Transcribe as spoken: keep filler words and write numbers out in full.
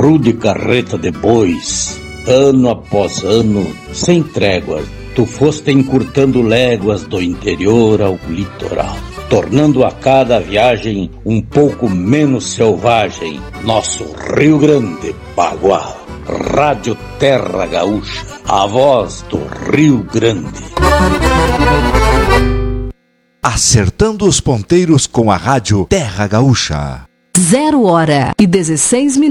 rude carreta de bois, ano após ano, sem tréguas, tu foste encurtando léguas do interior ao litoral, tornando a cada viagem um pouco menos selvagem nosso Rio Grande Bagual. Rádio Terra Gaúcha, a voz do Rio Grande. Acertando os ponteiros com a Rádio Terra Gaúcha. Zero hora e dezesseis minutos.